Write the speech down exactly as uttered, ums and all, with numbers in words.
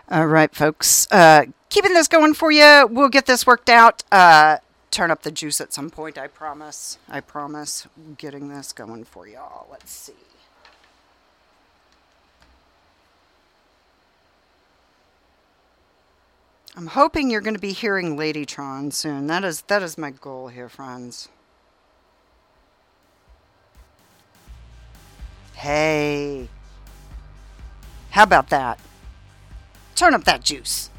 All right, folks. Uh, keeping this going for you. We'll get this worked out. Uh, turn up the juice at some point. I promise. I promise. Getting this going for y'all. Let's see. I'm hoping you're going to be hearing Ladytron soon. That is that is my goal here, friends. Hey, how about that? Turn up that juice.